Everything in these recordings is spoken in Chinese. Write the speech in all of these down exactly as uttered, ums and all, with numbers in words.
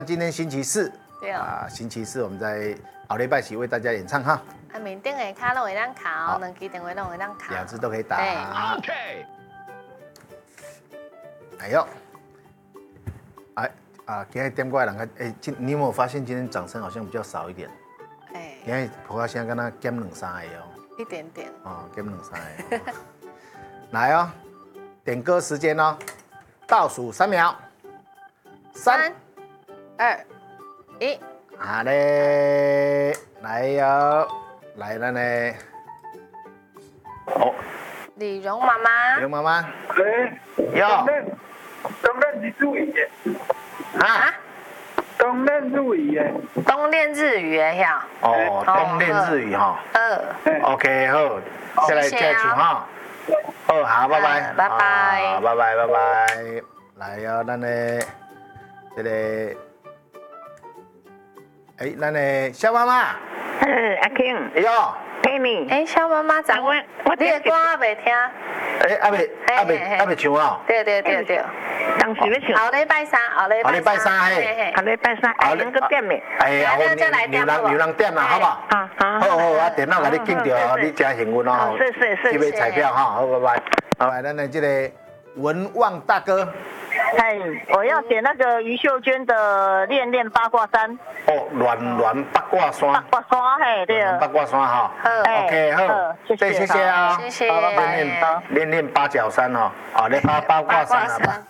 今天星期四， 对啊，星期四我们在后礼拜四为大家演唱哈。 啊，面顶的卡拢会当考，两支电话拢会当考， 两只都可以打。 对 OK。哎呦，哎啊，今天点过来人看，哎，今你有没有发现今天掌声好像比较少一点？ 哎， 今天普卡现在跟他减两三个哦。 一点点。 哦，减两三个。哦来哦，点歌时间哦，倒数三秒，三、 二、一。 好嘞，来哟，来了呢。哦， 李荣妈妈。 刘妈妈。 喂， 哟。 当然是注意的。 啊？ 当然注意的。 冬练日语的呀。 哦，冬练日语哈。 二。 OK， 好，再来再唱哈。好，好，拜拜。 拜拜。 拜拜，拜拜。来哟，咱的这个。哎，咱的小妈妈， 嗯，阿庆， 哎呦， 佩妮， 哎，小妈妈怎？ 我我你的歌还未听？ 哎，还未，还未，还未唱啊？ 对对对对。 当时要唱。 后礼拜三，后礼拜后礼拜三嘿， 后礼拜三，哎，两个点的。 哎，后牛牛郎牛郎点啦，好不好？ 好好。 好好啊，电脑给你紧着，你真幸运哦。 是是是。 去买彩票哈，好，拜拜。拜拜，咱的这个文旺大哥。 哎，我要点那个于秀娟的《恋恋八卦山》。 哦，暖暖八卦山。 八卦山，嘿，对啊。 八卦山哈。OK， 好，谢谢谢谢啊， 谢谢。 练练练练八角山哦，啊，你八八卦山啊吧。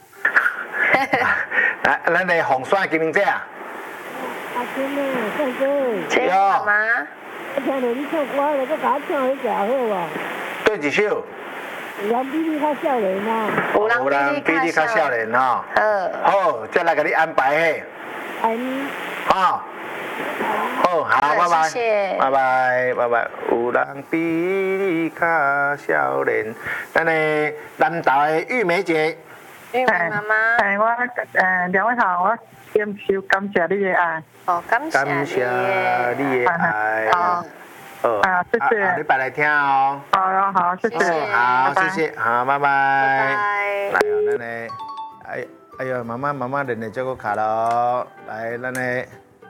来，咱的红山金明姐啊。 阿金呢，唱歌。 请妈妈。 我听到你唱歌，你搁甲我唱迄只好无？ 对一首。 有人比你较少年啊。 有人比你较少年哈。 好。 好，再来给你安排嘿。 安。 好。好，好，拜拜。 谢谢。 拜拜，拜拜。有人比你较少年，咱的南投的玉梅姐。 玉梅妈妈。 哎，我呃两位好，我点首感谢你的爱。 哦，感谢。 感谢你的爱。 好。 哦， 啊，谢谢。 你摆来听哦。 好，好，谢谢。 好，谢谢，好，拜拜。 拜拜。 来哦，咱的，哎，哎呦，妈妈，妈妈，人哋这个卡咯，来，咱的。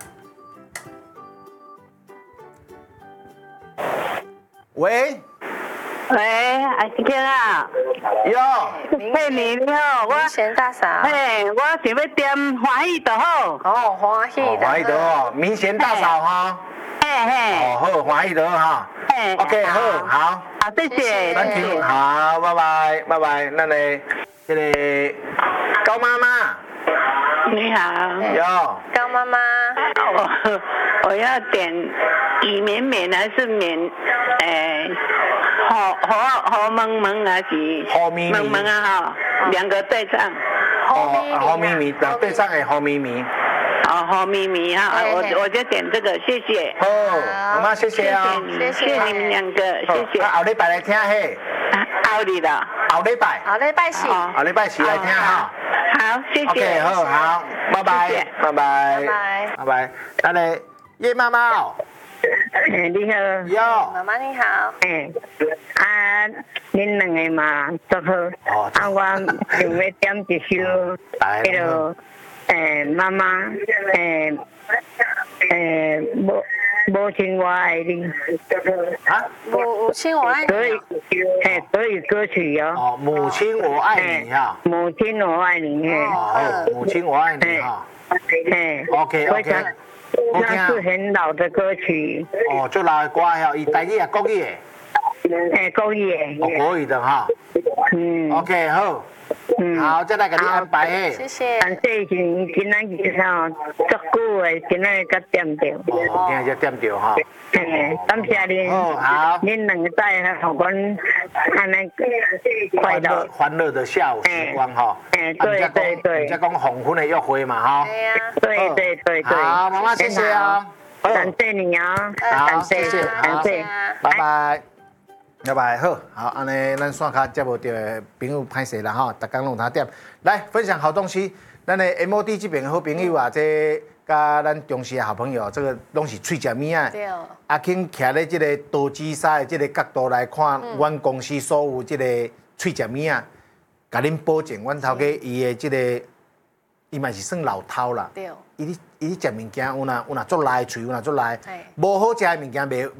喂。 喂，阿庆啊。 哟。 佩妮你好，我。 贤大嫂。 嘿，我想要点欢喜就好。 哦，欢喜的。 欢喜的哦，明贤大嫂哈。 嘿嘿。 哦，好，欢喜的哈。 嘿。 OK， 好，好。 好，谢谢。 咱听，好，拜拜，拜拜。咱的这个高妈妈。 你好。 哟。 高妈妈。 我我要点雨绵绵还是绵？诶，好好好蒙蒙还是？ 好咪咪。 蒙蒙啊哈，两个对唱。 哦，好咪咪的，对唱的好咪咪。 哦，好咪咪哈，我我就点这个，谢谢。 好，妈妈谢谢哦， 谢谢你们两个，谢谢。 后礼拜来听嘿。 后礼的。 后礼拜。 后礼拜四。 后礼拜四来听哈。 好，谢谢。 OK， 好好，拜拜，拜拜， 拜拜， 拜拜。咱的叶妈妈哦。 哎，你好。 哟。 妈妈你好。 哎，啊，恁两个嘛，祝好。哦。啊，我想要点一首，迄个。诶，妈妈，诶，诶，母母亲我爱你。 啊？ 母亲我爱你。 所以，嘿，所以歌曲哦。 哦，母亲我爱你哈。 母亲我爱你嘿。 哦，母亲我爱你哈。 嘿。 OK OK。 那是很老的歌曲。 哦，就老的歌哈，伊台语啊，国语的。 诶，国语的。 哦，国语的哈。嗯。OK， 好。嗯，好，再来给你安排嘿。 谢谢。 感谢是今仔日哈，足久的今仔日才点着。 哦，今仔才点着哈。 嘿，感谢恁。 哦，好。 恁两个在互阮安尼快乐欢乐的下午时光哈。 哎，对对对。 人家讲黄昏的约会嘛哈。 对呀。 对对对对。 好，妈妈谢谢哦。 感谢你啊。 好，谢谢， 感谢， 拜拜。拜拜，好，好，安尼咱线卡接无到的朋友歹势啦吼，逐工拢他点来分享好东西。咱的 M O D 这边的好朋友啊，这甲咱中视的好朋友，这个拢是喙食物啊。 对。 阿庆徛咧这个投资沙的这个角度来看，阮公司所有这个喙食物啊，甲恁保证，阮头家伊的这个伊嘛是算老饕啦。 对。 伊咧伊咧食物件有若有若足赖嘴，有若足赖嘿， 无好食的物件袂